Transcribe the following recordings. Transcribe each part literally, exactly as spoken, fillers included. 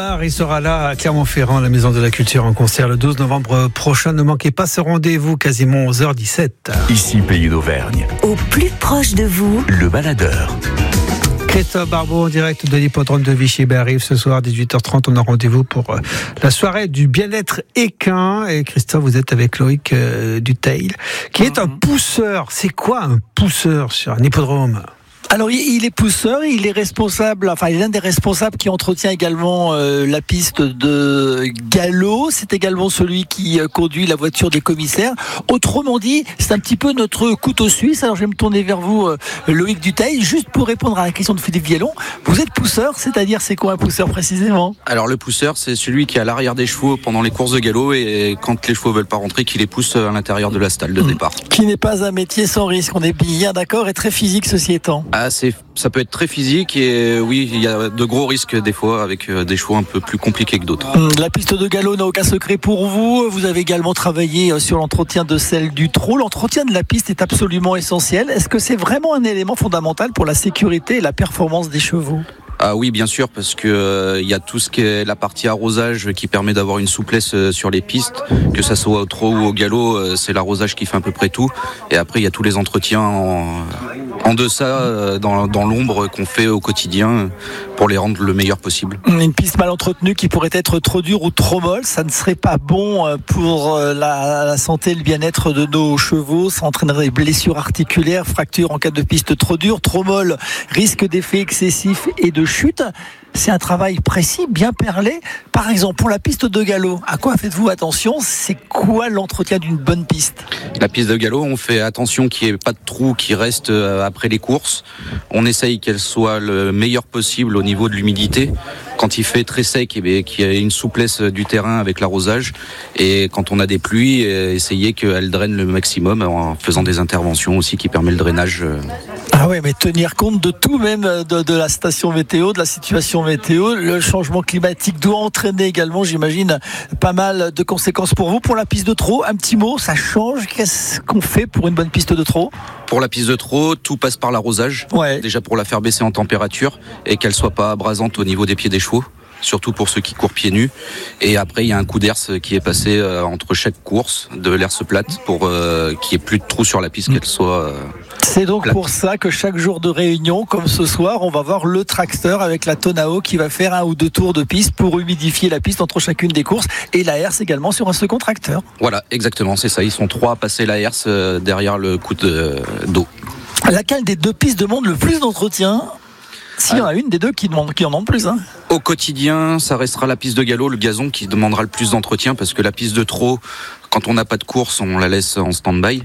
Gérard, il sera là à Clermont-Ferrand, à la Maison de la Culture, en concert le douze novembre prochain. Ne manquez pas ce rendez-vous, quasiment onze heures dix-sept. Ici, Pays d'Auvergne. Au plus proche de vous, Le Baladeur. Christophe Barbeau en direct de l'hippodrome de Vichy arrive ce soir à dix-huit heures trente. On a rendez-vous pour la soirée du bien-être équin. Et Christophe, vous êtes avec Loïc euh, Dutheil, qui est un pousseur. C'est quoi un pousseur sur un hippodrome ? Alors il est pousseur, il est responsable, enfin il est l'un des responsables qui entretient également euh, la piste de galop. C'est également celui qui euh, conduit la voiture des commissaires. Autrement dit, c'est un petit peu notre couteau suisse. Alors je vais me tourner vers vous, euh, Loïc Dutheil, juste pour répondre à la question de Philippe Viellon. Vous êtes pousseur, c'est-à-dire c'est quoi un pousseur précisément ? Alors le pousseur, c'est celui qui est à l'arrière des chevaux pendant les courses de galop et quand les chevaux veulent pas rentrer, qui les pousse à l'intérieur de la stalle de départ. Qui n'est pas un métier sans risque, on est bien d'accord, et très physique ceci étant. Ah, c'est, ça peut être très physique et oui, il y a de gros risques des fois avec des chevaux un peu plus compliqués que d'autres. La piste de galop n'a aucun secret pour vous. Vous avez également travaillé sur l'entretien de celle du trot. L'entretien de la piste est absolument essentiel. Est-ce que c'est vraiment un élément fondamental pour la sécurité et la performance des chevaux ? Ah oui, bien sûr, parce que euh, y a tout ce qui est la partie arrosage qui permet d'avoir une souplesse euh, sur les pistes, que ça soit au trot ou au galop, euh, c'est l'arrosage qui fait à peu près tout. Et après, il y a tous les entretiens en, en deçà, euh, dans, dans l'ombre qu'on fait au quotidien pour les rendre le meilleur possible. Une piste mal entretenue qui pourrait être trop dure ou trop molle, ça ne serait pas bon pour la, la santé et le bien-être de nos chevaux. Ça entraînerait des blessures articulaires, fractures en cas de piste trop dure, trop molle, risque d'effet excessif et de chute. C'est un travail précis, bien perlé. Par exemple, pour la piste de galop, à quoi faites-vous attention ? C'est quoi l'entretien d'une bonne piste ? La piste de galop, on fait attention qu'il n'y ait pas de trou qui reste après les courses. On essaye qu'elle soit le meilleur possible au niveau de l'humidité. Quand il fait très sec, eh qu'il y ait une souplesse du terrain avec l'arrosage. Et quand on a des pluies, essayer qu'elle draine le maximum en faisant des interventions aussi qui permettent le drainage. Ah ouais, mais tenir compte de tout, même de, de la station météo, de la situation météo. Le changement climatique doit entraîner également, j'imagine, pas mal de conséquences pour vous. Pour la piste de trot, un petit mot, ça change. Qu'est-ce qu'on fait pour une bonne piste de trot ? Pour la piste de trot, tout passe par l'arrosage. Ouais. Déjà pour la faire baisser en température et qu'elle soit pas abrasante au niveau des pieds des chevaux. Surtout pour ceux qui courent pieds nus. Et après, il y a un coup d'herse qui est passé euh, entre chaque course, de l'herse plate, pour euh, qu'il n'y ait plus de trous sur la piste, mmh. qu'elle soit euh, C'est donc plate. Pour ça que chaque jour de réunion, comme ce soir, on va voir le tracteur avec la tonne à eau qui va faire un ou deux tours de piste pour humidifier la piste entre chacune des courses. Et la herse également sur un second tracteur. Voilà, exactement, c'est ça. Ils sont trois à passer la herse euh, derrière le coup de, d'eau. Laquelle des deux pistes demande le plus d'entretien ? S'il y en a une des deux qui, demande, qui en demande plus. Hein. Au quotidien, ça restera la piste de galop, le gazon, qui demandera le plus d'entretien, parce que la piste de trot, quand on n'a pas de course, on la laisse en stand-by.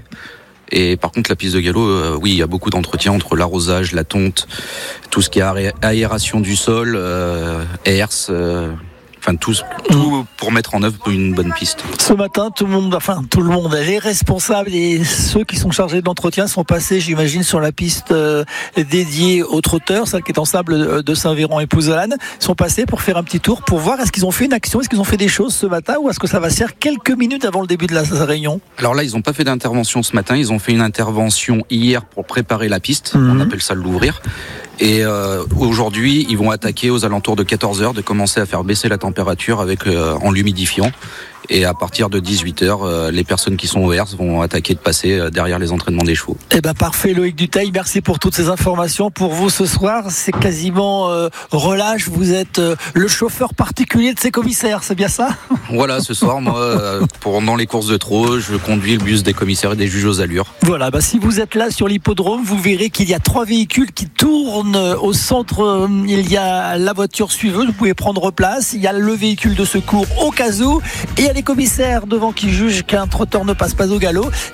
Et par contre, la piste de galop, euh, oui, il y a beaucoup d'entretien entre l'arrosage, la tonte, tout ce qui est aération du sol, euh, herse... Euh Enfin, tout, tout pour mettre en œuvre une bonne piste. Ce matin, tout le monde, enfin, tout le monde, les responsables et ceux qui sont chargés de l'entretien sont passés, j'imagine, sur la piste euh, dédiée aux trotteurs, celle qui est en sable de Saint-Véran et Pouzzolane, sont passés pour faire un petit tour, pour voir est-ce qu'ils ont fait une action, est-ce qu'ils ont fait des choses ce matin ou est-ce que ça va se faire quelques minutes avant le début de la réunion ? Alors là, ils n'ont pas fait d'intervention ce matin, ils ont fait une intervention hier pour préparer la piste, mmh. on appelle ça l'ouvrir. Et euh, aujourd'hui, ils vont attaquer aux alentours de quatorze heures, de commencer à faire baisser la température avec euh, en l'humidifiant. Et à partir de dix-huit heures, euh, les personnes qui sont au herse vont attaquer de passer euh, derrière les entraînements des chevaux. Eh ben parfait, Loïc Dutheil, merci pour toutes ces informations. Pour vous ce soir, c'est quasiment euh, relâche. Vous êtes euh, le chauffeur particulier de ces commissaires, c'est bien ça ? Voilà, ce soir, moi, euh, pendant les courses de trot, je conduis le bus des commissaires et des juges aux allures. Voilà, bah si vous êtes là sur l'hippodrome, vous verrez qu'il y a trois véhicules qui tournent au centre. Il y a la voiture suiveuse, vous pouvez prendre place. Il y a le véhicule de secours au cas où. Et il y a les commissaires devant qui jugent qu'un trotteur ne passe pas au galop.